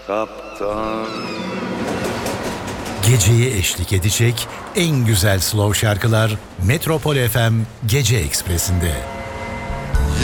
kaptan. Geceye eşlik edecek en güzel slow şarkılar Metropol FM Gece Ekspresi'nde.